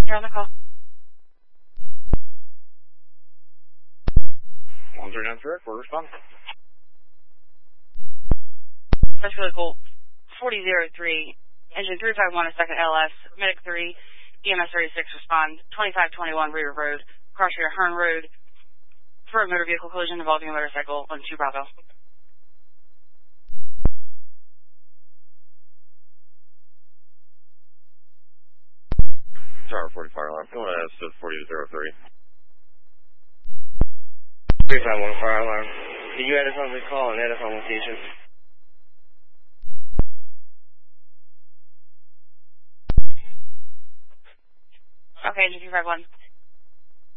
You're on the call. 1393, for respond. That's really cool. 4003, engine 351, a second LS, Medic 3, EMS 36, respond. 2521 Reader Road, car share Hearn Road, for a motor vehicle collision involving a motorcycle on 2 Bravo. Tower 40 fire alarm, going to 4003. 351 fire alarm. Can you add us on the call and add us on location? Okay, engine 351.